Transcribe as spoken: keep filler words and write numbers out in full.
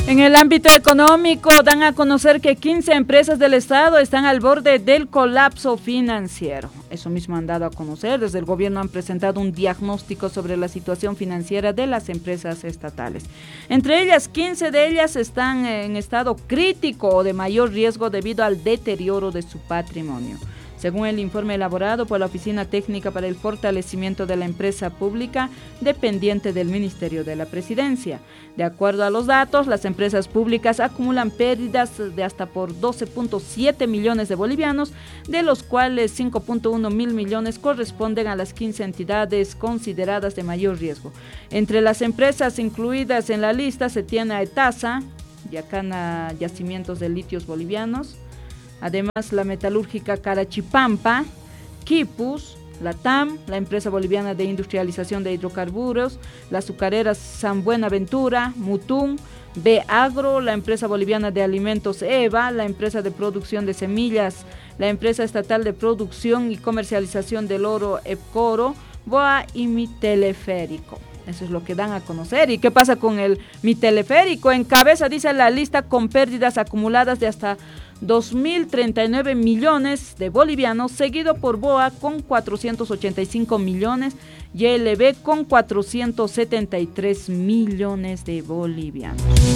En el ámbito económico, dan a conocer que quince empresas del Estado están al borde del colapso financiero. Eso mismo han dado a conocer. Desde el gobierno han presentado un diagnóstico sobre la situación financiera de las empresas estatales. Entre ellas, quince de ellas están en estado crítico o de mayor riesgo debido al deterioro de su patrimonio. Según el informe elaborado por la Oficina Técnica para el Fortalecimiento de la Empresa Pública, dependiente del Ministerio de la Presidencia. De acuerdo a los datos, las empresas públicas acumulan pérdidas de hasta por doce punto siete millones de bolivianos, de los cuales cinco punto uno mil millones corresponden a las quince entidades consideradas de mayor riesgo. Entre las empresas incluidas en la lista se tiene a Etasa, Yacana Yacimientos de Litios Bolivianos, además la metalúrgica Carachipampa, Quipus, la T A M, la empresa boliviana de industrialización de hidrocarburos, la azucarera San Buenaventura, Mutum, B Agro, la empresa boliviana de alimentos EVA, la empresa de producción de semillas, la empresa estatal de producción y comercialización del oro Epcoro, Boa y Mi Teleférico. Eso es lo que dan a conocer. ¿Y qué pasa con el Mi Teleférico? En cabeza dice la lista con pérdidas acumuladas de hasta dos mil treinta y nueve millones de bolivianos, seguido por Boa con cuatrocientos ochenta y cinco millones y L B con cuatrocientos setenta y tres millones de bolivianos.